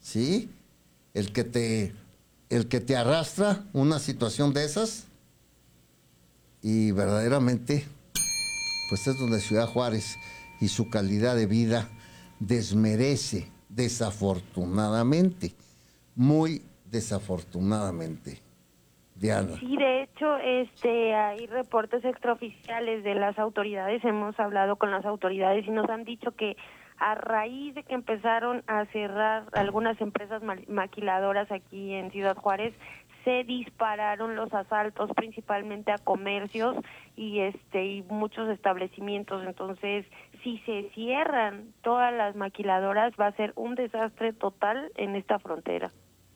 ¿sí? El que te arrastra una situación de esas y verdaderamente, pues es donde Ciudad Juárez y su calidad de vida desmerece, desafortunadamente, muy desafortunadamente, Diana. Sí, de hecho, hay reportes extraoficiales de las autoridades. Hemos hablado con las autoridades y nos han dicho que a raíz de que empezaron a cerrar algunas empresas maquiladoras aquí en Ciudad Juárez, se dispararon los asaltos principalmente a comercios y muchos establecimientos. Entonces, si se cierran todas las maquiladoras, va a ser un desastre total en esta frontera.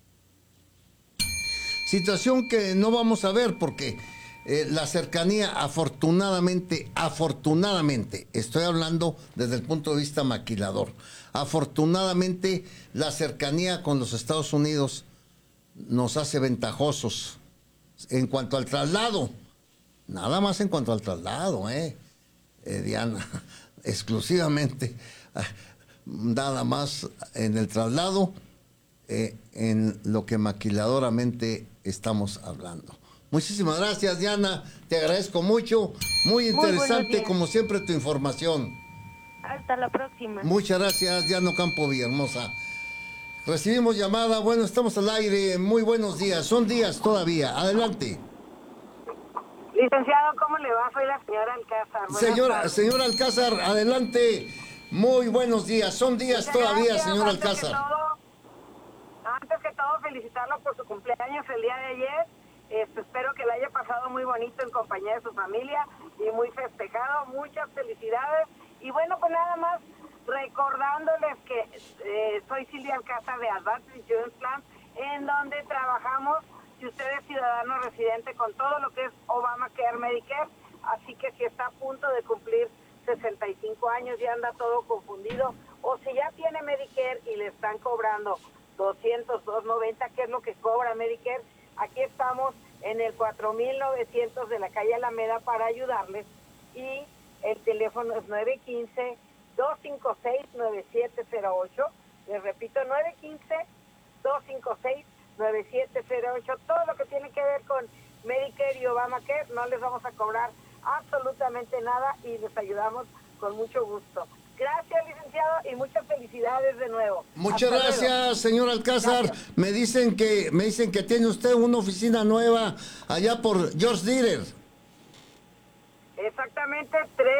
Situación que no vamos a ver porque la cercanía, afortunadamente, estoy hablando desde el punto de vista maquilador, afortunadamente la cercanía con los Estados Unidos nos hace ventajosos en cuanto al traslado, nada más en cuanto al traslado, Diana, exclusivamente, nada más en el traslado, en lo que maquiladoramente estamos hablando. Muchísimas gracias, Diana, te agradezco mucho, muy interesante como siempre tu información. Hasta la próxima. Muchas gracias, Diana Ocampo Villahermosa. Recibimos llamada, bueno, estamos al aire, muy buenos días, son días todavía, adelante. Licenciado, ¿cómo le va? Soy la señora Alcázar. Señora Alcázar, adelante, muy buenos días, son días Muchas todavía, gracias. señora Alcázar. Antes que todo, felicitarlo por su cumpleaños el día de ayer. Espero que le haya pasado muy bonito en compañía de su familia y muy festejado. Muchas felicidades. Y bueno, pues nada más recordándoles que soy Silvia Alcázar de Advantage Insurance Plan, en donde trabajamos, si usted es ciudadano residente, con todo lo que es Obamacare, Medicare. Así que si está a punto de cumplir 65 años y anda todo confundido, o si ya tiene Medicare y le están cobrando 200, 290, que es lo que cobra Medicare, aquí estamos en el 4900 de la calle Alameda para ayudarles, y el teléfono es 915-256-9708, les repito, 915-256-9708, todo lo que tiene que ver con Medicare y Obamacare, no les vamos a cobrar absolutamente nada y les ayudamos con mucho gusto. Gracias, licenciado, y muchas felicidades de nuevo. Muchas gracias, señor Alcázar. Gracias. Me dicen que tiene usted una oficina nueva allá por George Dieter. Exactamente,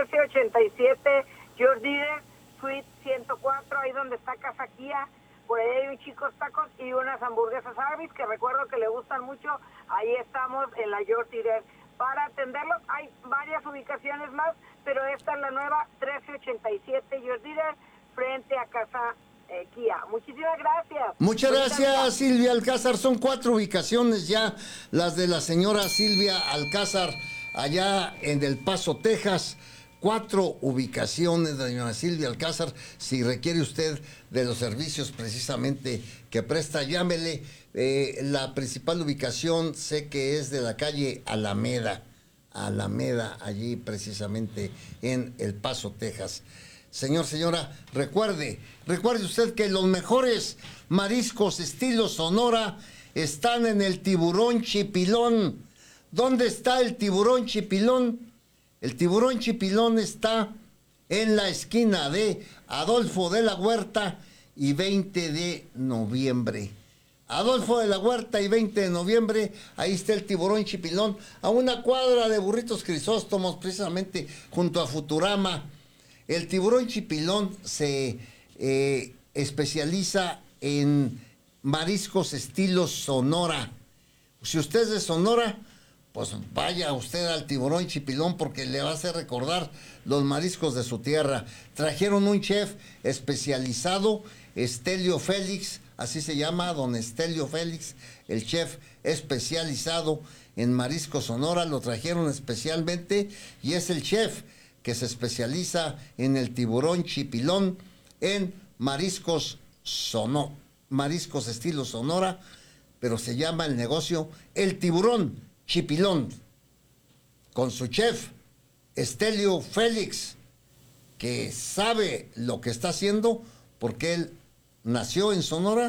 1387 George Dieter, Suite 104, ahí donde está Casa Kia. Por ahí hay un Chicos Tacos y unas hamburguesas Arby's que recuerdo que le gustan mucho. Ahí estamos en la George Dieter para atenderlos. Hay varias ubicaciones más, pero esta es la nueva, 1387 George Dieter, frente a Casa Kia. Muchísimas gracias. Muchas gracias, Silvia Alcázar. Son 4 ubicaciones ya, las de la señora Silvia Alcázar, allá en El Paso, Texas. 4 ubicaciones de doña Silvia Alcázar. Si requiere usted de los servicios precisamente que presta, llámele. La principal ubicación sé que es de la calle Alameda, allí precisamente en El Paso, Texas. Señora, recuerde usted que los mejores mariscos estilo Sonora están en el Tiburón Chipilón. ¿Dónde está el Tiburón Chipilón? El Tiburón Chipilón está en la esquina de Adolfo de la Huerta y 20 de noviembre. Adolfo de la Huerta y 20 de noviembre, ahí está el Tiburón Chipilón, a una cuadra de Burritos Crisóstomos, precisamente junto a Futurama. El Tiburón Chipilón se especializa en mariscos estilo Sonora. Si usted es de Sonora, pues vaya usted al Tiburón Chipilón porque le va a hacer recordar los mariscos de su tierra. Trajeron un chef especializado, Estelio Félix, así se llama, don Estelio Félix, el chef especializado en mariscos Sonora, lo trajeron especialmente y es el chef que se especializa en el Tiburón Chipilón, en mariscos estilo Sonora, pero se llama el negocio El Tiburón Chipilón, con su chef Estelio Félix, que sabe lo que está haciendo porque él nació en Sonora